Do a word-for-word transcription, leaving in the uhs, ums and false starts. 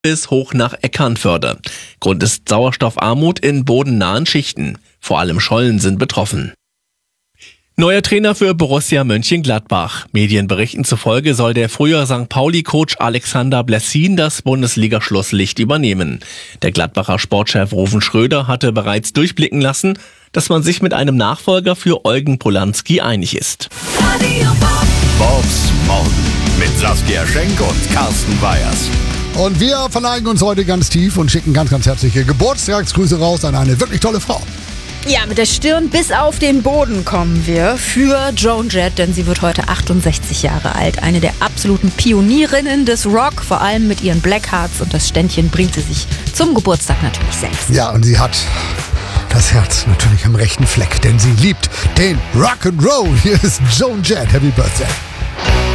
bis hoch nach Eckernförde. Grund ist Sauerstoffarmut in bodennahen Schichten. Vor allem Schollen sind betroffen. Neuer Trainer für Borussia Mönchengladbach. Medienberichten zufolge soll der frühere Sankt Pauli-Coach Alexander Blessin das Bundesliga-Schlusslicht übernehmen. Der Gladbacher Sportchef Ruven Schröder hatte bereits durchblicken lassen, dass man sich mit einem Nachfolger für Eugen Polanski einig ist. Bobs Morgen mit Saskia Schenk und Carsten Weyers. Und wir verneigen uns heute ganz tief und schicken ganz, ganz herzliche Geburtstagsgrüße raus an eine wirklich tolle Frau. Ja, mit der Stirn bis auf den Boden kommen wir für Joan Jett, denn sie wird heute achtundsechzig Jahre alt. Eine der absoluten Pionierinnen des Rock, vor allem mit ihren Blackhearts, und das Ständchen bringt sie sich zum Geburtstag natürlich selbst. Ja, und sie hat das Herz natürlich am rechten Fleck, denn sie liebt den Rock'n'Roll. Hier ist Joan Jett. Happy Birthday.